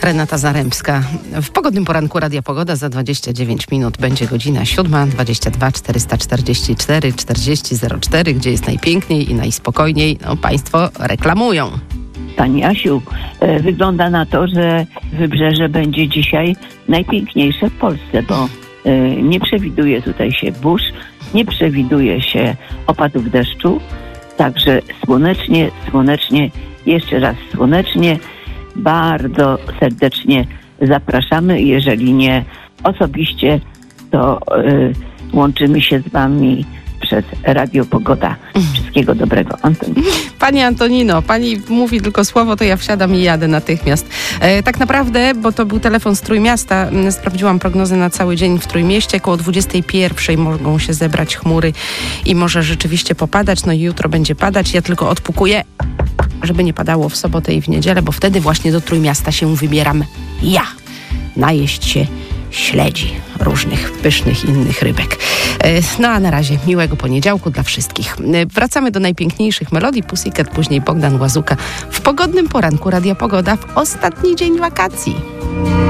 Renata Zarębska. W pogodnym poranku Radia Pogoda za 29 minut będzie godzina 7:22 444 4004, gdzie jest najpiękniej i najspokojniej. No, państwo reklamują. Pani Asiu, wygląda na to, że wybrzeże będzie dzisiaj najpiękniejsze w Polsce, bo nie przewiduje tutaj się burz, nie przewiduje się opadów deszczu, także słonecznie, jeszcze raz słonecznie. Bardzo serdecznie zapraszamy. Jeżeli nie osobiście, to łączymy się z Wami przez Radio Pogoda. Wszystkiego dobrego. Antonino. Pani Antonino, pani mówi tylko słowo, to ja wsiadam i jadę natychmiast. Tak naprawdę, bo to był telefon z Trójmiasta, sprawdziłam prognozę na cały dzień w Trójmieście. Koło 21:00 mogą się zebrać chmury i może rzeczywiście popadać. No i jutro będzie padać. Ja tylko odpukuję, żeby nie padało w sobotę i w niedzielę, bo wtedy właśnie do Trójmiasta się wybieram ja. Najeść się śledzi, różnych pysznych innych rybek. No a na razie miłego poniedziałku dla wszystkich. Wracamy do najpiękniejszych melodii. Pussycat, później Bogdan Łazuka w pogodnym poranku Radia Pogoda w ostatni dzień wakacji.